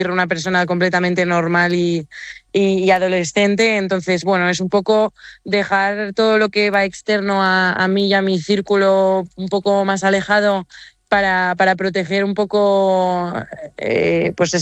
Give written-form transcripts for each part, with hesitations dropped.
una persona completamente normal y adolescente. Entonces, bueno, es un poco dejar todo lo que va externo a mí y a mi círculo un poco más alejado para proteger un poco pues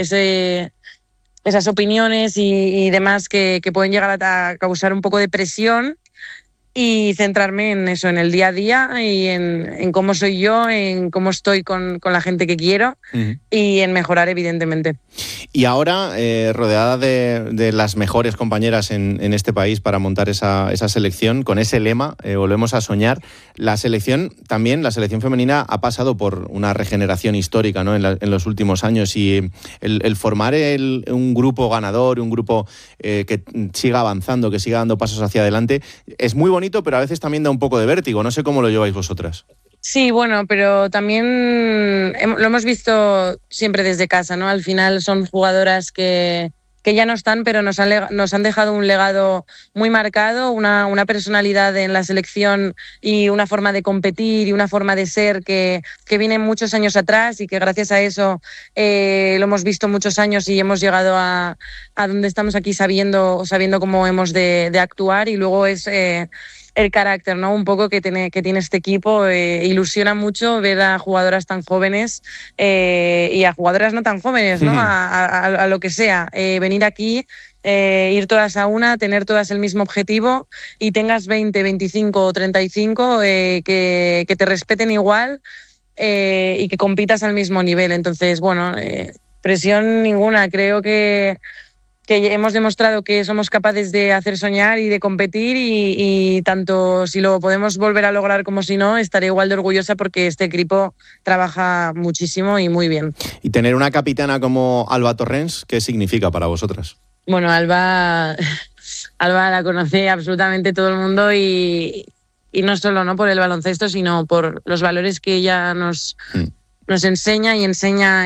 esas opiniones y demás que pueden llegar a causar un poco de presión, y centrarme en eso, en el día a día y en cómo soy yo, en cómo estoy con la gente que quiero y en mejorar, evidentemente. Y ahora, rodeada de las mejores compañeras en este país para montar esa selección, con ese lema, volvemos a soñar. La selección femenina ha pasado por una regeneración histórica, ¿no?, en los últimos años, y el formar un grupo ganador, un grupo que siga avanzando, que siga dando pasos hacia adelante, es muy bonito, pero a veces también da un poco de vértigo. No sé cómo lo lleváis vosotras. Sí, bueno, pero también lo hemos visto siempre desde casa, ¿no? Al final son jugadoras que ya no están, pero nos han dejado un legado muy marcado, una personalidad en la selección y una forma de competir y una forma de ser que viene muchos años atrás, y que gracias a eso lo hemos visto muchos años y hemos llegado a donde estamos aquí sabiendo cómo hemos de actuar. Y luego es el carácter, ¿no?, un poco que tiene este equipo. Ilusiona mucho ver a jugadoras tan jóvenes y a jugadoras no tan jóvenes, ¿no?, a lo que sea, venir aquí, ir todas a una, tener todas el mismo objetivo, y tengas 20, 25 o 35, que te respeten igual y que compitas al mismo nivel. Entonces, bueno, presión ninguna. Creo que hemos demostrado que somos capaces de hacer soñar y de competir, y tanto si lo podemos volver a lograr como si no, estaré igual de orgullosa, porque este equipo trabaja muchísimo y muy bien. Y tener una capitana como Alba Torrens, ¿qué significa para vosotras? Bueno, Alba la conoce absolutamente todo el mundo, y no solo, ¿no?, por el baloncesto, sino por los valores que ella nos enseña, y enseña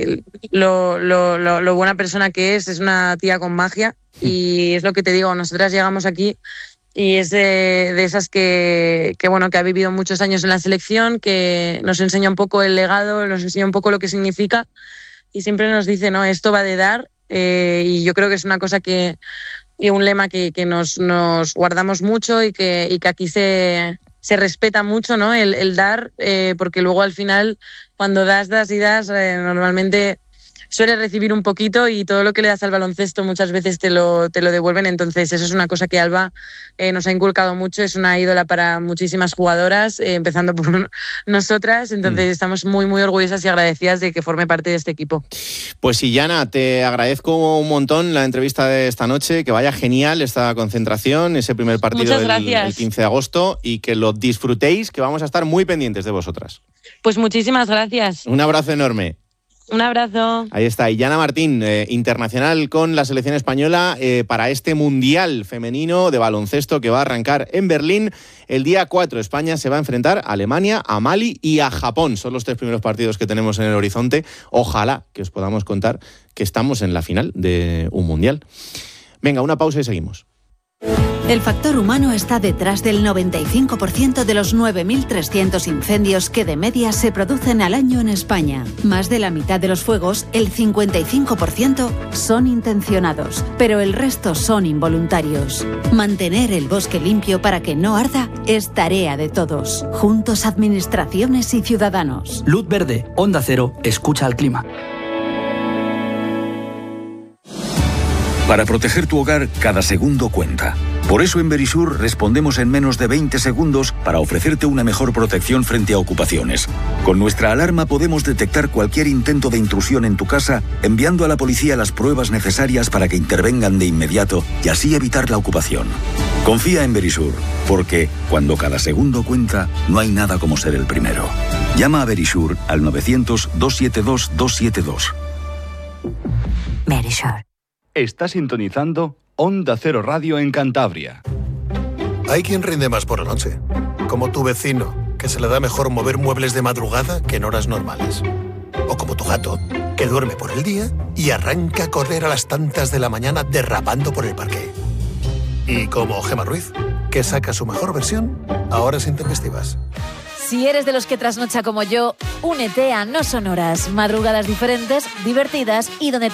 lo buena persona que es. Es una tía con magia, y es lo que te digo, nosotras llegamos aquí y es de esas que ha vivido muchos años en la selección, que nos enseña un poco el legado, nos enseña un poco lo que significa, y siempre nos dice, no, esto va de dar, y yo creo que es una cosa y un lema que nos guardamos mucho, y que aquí se respeta mucho, ¿no?, el dar, porque luego al final, cuando das y das, normalmente sueles recibir un poquito, y todo lo que le das al baloncesto muchas veces te lo devuelven. Entonces eso es una cosa que Alba nos ha inculcado mucho. Es una ídola para muchísimas jugadoras, empezando por nosotras. Entonces estamos muy, muy orgullosas y agradecidas de que forme parte de este equipo. Pues sí, Yana, te agradezco un montón la entrevista de esta noche, que vaya genial esta concentración, ese primer partido el 15 de agosto, y que lo disfrutéis, que vamos a estar muy pendientes de vosotras. Pues muchísimas gracias. Un abrazo enorme. Un abrazo. Ahí está, y Yana Martín, internacional con la selección española para este Mundial Femenino de Baloncesto que va a arrancar en Berlín el día 4. España se va a enfrentar a Alemania, a Mali y a Japón. Son los 3 primeros partidos que tenemos en el horizonte. Ojalá que os podamos contar que estamos en la final de un Mundial. Venga, una pausa y seguimos. El factor humano está detrás del 95% de los 9.300 incendios que de media se producen al año en España. Más de la mitad de los fuegos, el 55%, son intencionados, pero el resto son involuntarios. Mantener el bosque limpio para que no arda es tarea de todos. Juntos, administraciones y ciudadanos. Luz verde, Onda Cero, escucha al clima. Para proteger tu hogar, cada segundo cuenta. Por eso en Verisur respondemos en menos de 20 segundos para ofrecerte una mejor protección frente a ocupaciones. Con nuestra alarma podemos detectar cualquier intento de intrusión en tu casa, enviando a la policía las pruebas necesarias para que intervengan de inmediato y así evitar la ocupación. Confía en Verisur, porque cuando cada segundo cuenta, no hay nada como ser el primero. Llama a Verisur al 900-272-272. Verisur. Está sintonizando Onda Cero Radio en Cantabria. Hay quien rinde más por la noche, como tu vecino, que se le da mejor mover muebles de madrugada que en horas normales. O como tu gato, que duerme por el día y arranca a correr a las tantas de la mañana derrapando por el parque. Y como Gemma Ruiz, que saca su mejor versión a horas intempestivas. Si eres de los que trasnocha como yo, únete a No Son Horas, madrugadas diferentes, divertidas y donde